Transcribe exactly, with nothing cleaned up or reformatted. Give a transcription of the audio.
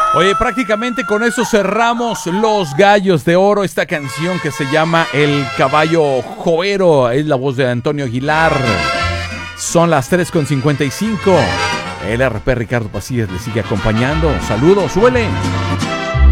Oye, prácticamente con eso cerramos Los Gallos de Oro, esta canción que se llama El Caballo Joero, es la voz de Antonio Aguilar. Son las tres con cincuenta y cinco. El R P Ricardo Pasillas le sigue acompañando. Saludos, suele.